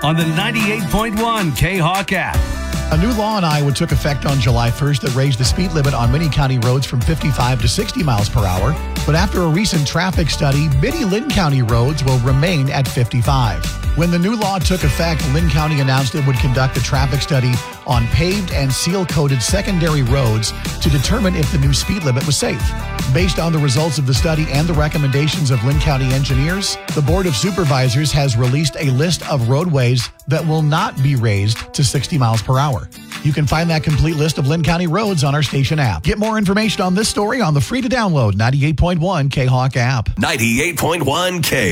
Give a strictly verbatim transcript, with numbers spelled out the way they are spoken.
on the ninety-eight point one K-Hawk app. A new law in Iowa took effect on July first that raised the speed limit on many county roads from fifty-five to sixty miles per hour. But after a recent traffic study, many Linn County roads will remain at fifty-five. When the new law took effect, Linn County announced it would conduct a traffic study on paved and seal-coated secondary roads to determine if the new speed limit was safe. Based on the results of the study and the recommendations of Linn County engineers, the Board of Supervisors has released a list of roadways that will not be raised to sixty miles per hour. You can find that complete list of Linn County roads on our station app. Get more information on this story on the free-to-download ninety-eight point one K-Hawk app. ninety-eight point one K.